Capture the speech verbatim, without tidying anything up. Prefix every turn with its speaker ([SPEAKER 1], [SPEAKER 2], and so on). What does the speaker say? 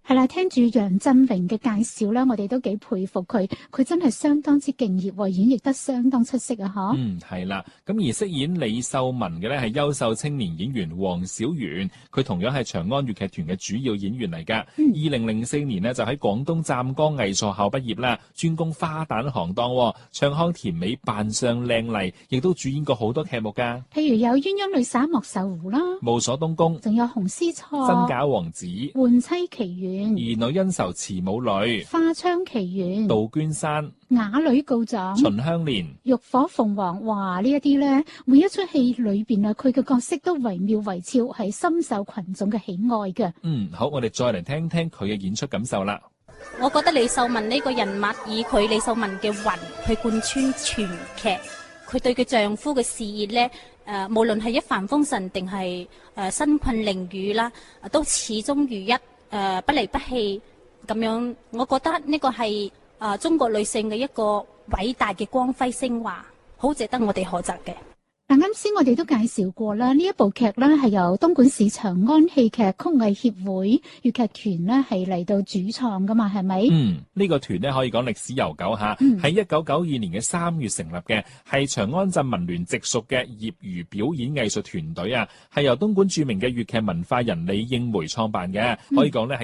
[SPEAKER 1] 係啦，聽住楊振榮嘅介紹咧，我哋都幾佩服佢，佢真係相當之敬業，演繹得相當出色啊！嗬。
[SPEAKER 2] 嗯，係啦。咁而飾演李秀文嘅咧係優秀青年演員黃小媛，佢同樣係長安粵劇團嘅主要演員嚟㗎。二零零四年呢，就喺廣東湛江藝術學校畢業啦，專攻花旦行當，唱腔甜美，扮相靚麗，亦都主演過好多劇目㗎。
[SPEAKER 1] 譬如有鴛鴦女灑莫愁湖啦，
[SPEAKER 2] 霧鎖東宮，
[SPEAKER 1] 仲有紅絲錯、
[SPEAKER 2] 真假王子、
[SPEAKER 1] 換妻奇緣、
[SPEAKER 2] 兒女恩仇慈母女、
[SPEAKER 1] 花槍奇緣、
[SPEAKER 2] 杜鵑山、
[SPEAKER 1] 啞女告狀、
[SPEAKER 2] 秦香蓮、
[SPEAKER 1] 浴火鳳凰。哇！呢一啲咧，每一出戲裏邊啊，佢嘅角色都惟妙惟肖，係深受群眾嘅喜愛嘅。
[SPEAKER 2] 嗯，好，我哋再嚟聽聽佢嘅演出感受啦。
[SPEAKER 3] 我覺得李秀文呢個人物以佢李秀文嘅魂去貫穿全劇，佢對佢丈夫嘅事業咧，誒、呃，無論係一帆風順定係誒身困囹圄啦，都始終如一，誒、呃、不離不棄咁樣。我覺得呢個係誒、呃、中國女性嘅一個偉大嘅光輝昇華，好值得我哋學習嘅。
[SPEAKER 1] 嗱，啱先我哋都介紹過啦，呢一部劇咧係由東莞市長安戲劇曲藝協會粵劇團咧係嚟到主創噶嘛，係咪？
[SPEAKER 2] 嗯，呢、這個團咧可以講歷史悠久吓，喺一九九二年嘅三月成立嘅，係長安鎮文聯直屬嘅業餘表演藝術團隊啊，係由東莞著名嘅粵劇文化人李應梅創辦嘅，可以講咧係